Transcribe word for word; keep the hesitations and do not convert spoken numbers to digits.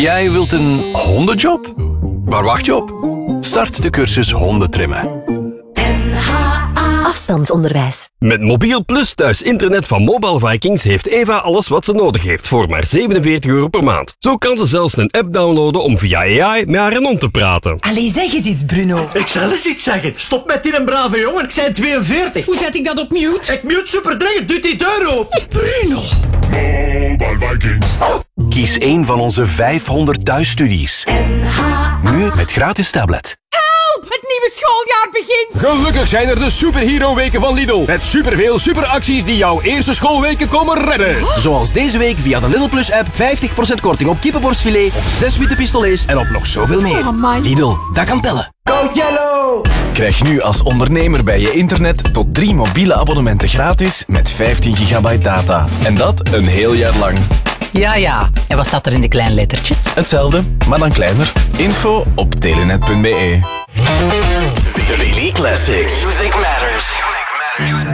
Jij wilt een hondenjob? Waar wacht je op? Start de cursus hondentrimmen. Afstandsonderwijs. Met Mobiel Plus thuis internet van Mobile Vikings heeft Eva alles wat ze nodig heeft voor maar zevenenveertig euro per maand. Zo kan ze zelfs een app downloaden om via A I met haar hond te praten. Allee, zeg eens iets, Bruno. Ik zal eens iets zeggen. Stop met die een brave jongen. Ik zijn tweeënveertig. Hoe zet ik dat op mute? Ik mute super dringend. Doe die deur open. Bruno. Mobile Vikings. Kies één van onze vijfhonderd thuisstudies. Nu met gratis tablet. Help! Het nieuwe schooljaar begint. Gelukkig zijn er de Superhero-weken van Lidl. Met superveel superacties die jouw eerste schoolweken komen redden. Zoals deze week via de Lidl Plus-app vijftig procent korting op kippenborstfilet, op zes witte pistolets en op nog zoveel meer. Oh, amai. Lidl, dat kan tellen. Code Yellow. Krijg nu als ondernemer bij je internet tot drie mobiele abonnementen gratis met vijftien gigabyte data. En dat een heel jaar lang. Ja, ja. En wat staat er in de kleine lettertjes? Hetzelfde, maar dan kleiner. Info op telenet punt be. The Daily Classics. Music Matters.